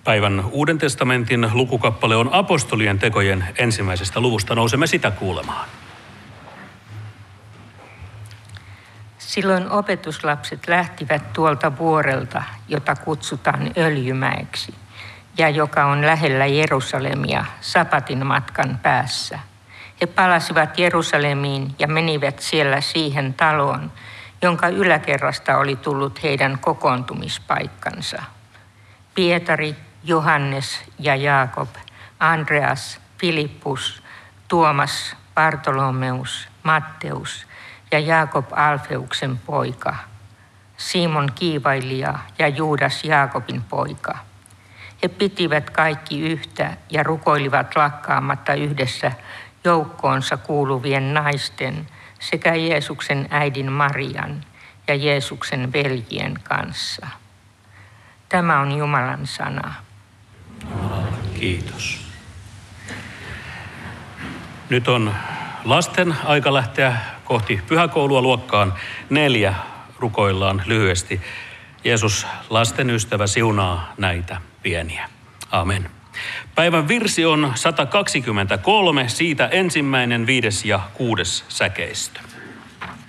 Päivän Uuden testamentin lukukappale on apostolien tekojen ensimmäisestä luvusta. Nousemme sitä kuulemaan. Silloin opetuslapset lähtivät tuolta vuorelta, jota kutsutaan Öljymäeksi, ja joka on lähellä Jerusalemia sapatin matkan päässä. He palasivat Jerusalemiin ja menivät siellä siihen taloon, jonka yläkerrasta oli tullut heidän kokoontumispaikkansa. Pietari, Johannes ja Jaakob, Andreas, Filippus, Tuomas, Bartolomeus, Matteus ja Jaakob Alfeuksen poika, Simon kiivailija ja Juudas Jaakobin poika. He pitivät kaikki yhtä ja rukoilivat lakkaamatta yhdessä joukkoonsa kuuluvien naisten sekä Jeesuksen äidin Marian ja Jeesuksen veljien kanssa. Tämä on Jumalan sana. Kiitos. Nyt on lasten aika lähteä kohti pyhäkoulua luokkaan 4. Rukoillaan lyhyesti. Jeesus, lasten ystävä, siunaa näitä pieniä. Amen. Päivän virsi on 123, siitä 1., 5. ja 6. säkeistö.